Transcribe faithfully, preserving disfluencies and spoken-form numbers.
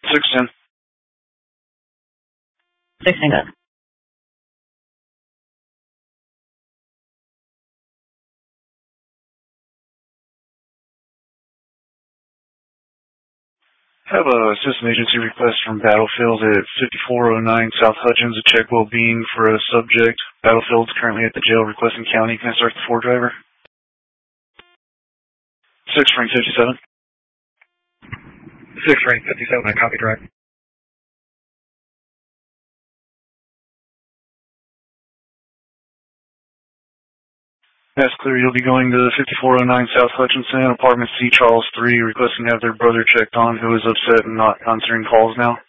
six ten. six ten. Have a system agency request from Battlefield at fifty-four oh nine South Hutchins to check well-being for a subject. Battlefield's currently at the jail requesting county. Can I start the four driver? six Frank fifty-seven. six Frank fifty-seven, I copy direct. That's clear. You'll be going to fifty-four oh nine South Hutchinson, apartment C, Charles three, requesting to have their brother checked on, who is upset and not answering calls now.